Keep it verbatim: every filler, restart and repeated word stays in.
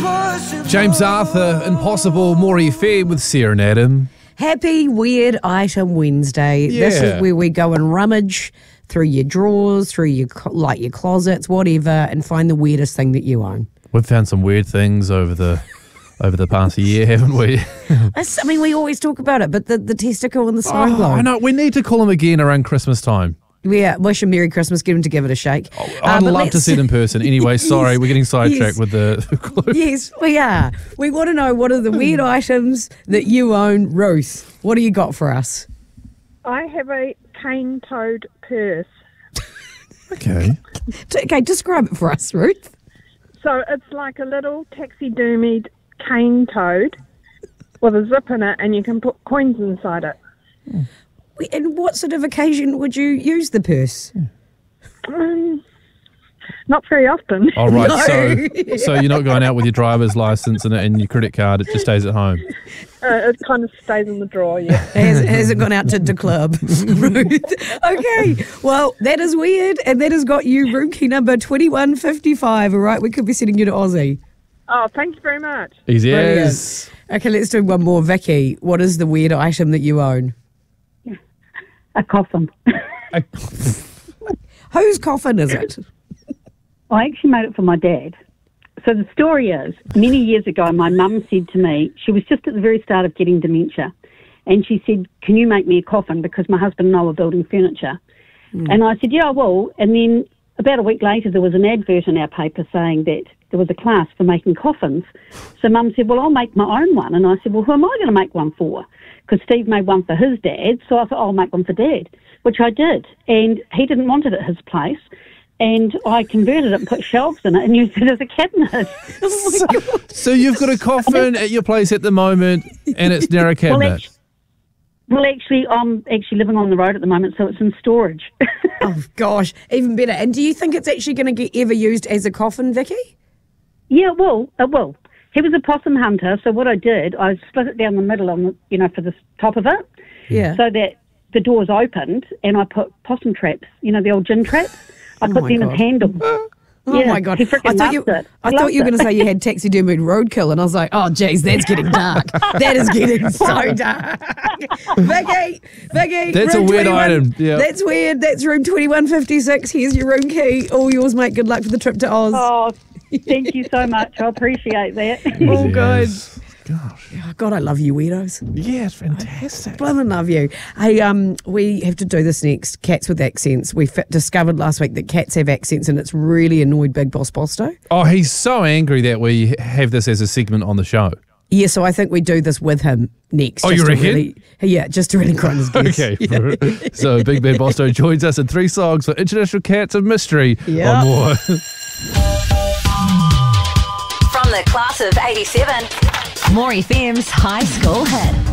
James Arthur, Impossible, Maury Fair with Sarah and Adam. Happy Weird Item Wednesday. Yeah. This is where we go and rummage through your drawers, through your cl- like your closets, whatever, and find the weirdest thing that you own. We've found some weird things over the over the past year, haven't we? That's, I mean, we always talk about it, but the, the testicle and the snow Oh, globe. I know. We need to call them again around Christmas time. Yeah, wish them Merry Christmas, get them to give it a shake. Oh, I'd Uh, but love to let's- see it in person. Anyway, sorry, Yes, we're getting sidetracked yes. with the clue. Yes, we are. We want to know what are the weird items that you own. Ruth, what do you got for us? I have a cane-toed purse. Okay. Okay, describe it for us, Ruth. So it's like a little taxidermied cane toad with a zip in it, and you can put coins inside it. And what sort of occasion would you use the purse? Um, not very often. All right, No. so so you're not going out with your driver's license and, and your credit card. It just stays at home. Uh, it kind of stays in the drawer, yeah. Has, hasn't gone out to the club, Ruth. Okay, well, that is weird, and that has got you room key number twenty-one fifty-five, all right? We could be sending you to Aussie. Oh, thank you very much. Easy Brilliant. as. Okay, let's do one more. Vicky, what is the weird item that you own? A coffin. Whose coffin is it? I actually made it for my dad. So the story is, many years ago, my mum said to me, she was just at the very start of getting dementia, and she said, can you make me a coffin? Because my husband and I were building furniture. Mm. And I said, yeah, I will. And then about a week later, there was an advert in our paper saying that there was a class for making coffins. So Mum said, well, I'll make my own one. And I said, well, who am I going to make one for? Because Steve made one for his dad, so I thought, I'll make one for Dad, which I did. And he didn't want it at his place. And I converted it and put shelves in it and used it as a cabinet. Oh my God. So you've got a coffin at your place at the moment, and it's now a Well, cabinet. actually, well, actually, I'm actually living on the road at the moment, so it's in storage. Oh, gosh, even better. And do you think it's actually going to get ever used as a coffin, Vicky? Yeah, well, it will. He was a possum hunter, so what I did, I split it down the middle on the, you know, for the top of it, Yeah. so that the doors opened, and I put possum traps, you know, the old gin traps. I Oh put my them God. as handles. Oh Yeah, my God! he freaking I thought you, loved it. I He thought loved you were going it. to say you had taxidermied roadkill, and I was like, oh, geez, that's getting dark. That is getting so dark. Vicky, Vicky, That's a room weird twenty-one item, yeah. That's weird. That's room twenty-one fifty-six. Here's your room key. All yours, mate. Good luck for the trip to Oz. Oh, thank you so much. I appreciate that. All good. Yes. Gosh. Oh, God, I love you, weirdos. Yeah, it's fantastic. Blooming love you. Hey, um, we have to do this next. Cats with accents. We f- discovered last week that cats have accents, and it's really annoyed Big Boss Bosto. Oh, he's so angry that we have this as a segment on the show. Yeah, so I think we do this with him next. Oh, just you to reckon? Really, yeah, just to really grind his gears. Okay. So Big Bad Bosto joins us in three songs for International Cats of Mystery. Yep. On more. From the class of eighty-seven, More F M's High School Hit.